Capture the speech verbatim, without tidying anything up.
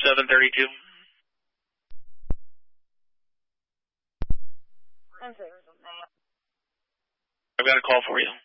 seven thirty-two. I'm sorry. I've got a call for you.